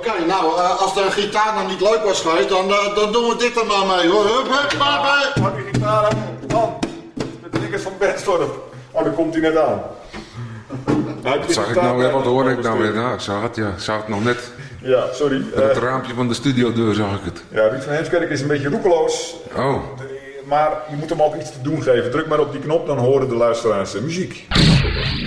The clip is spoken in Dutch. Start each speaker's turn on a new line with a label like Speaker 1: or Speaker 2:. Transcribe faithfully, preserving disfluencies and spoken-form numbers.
Speaker 1: Oké, okay, nou, uh, als de gitaar nou niet leuk was geweest, dan, uh, dan doen we dit er maar mee, hoor. Hup, hup, maar bij.
Speaker 2: Pak die gitaar aan, man. Met de dikkers van Bernstorp. Oh, daar komt hij net aan.
Speaker 3: Nou, dat zag ik nou weer, wat hoor ik nou weer? Nou, ik zag het, ja, ik zag het nog net.
Speaker 2: Ja, sorry.
Speaker 3: Met het raampje van de studiodeur zag ik het.
Speaker 2: Ja, Ruud van Heemskerk is een beetje roekeloos.
Speaker 3: Oh.
Speaker 2: Maar je moet hem ook iets te doen geven. Druk maar op die knop, dan horen de luisteraars muziek.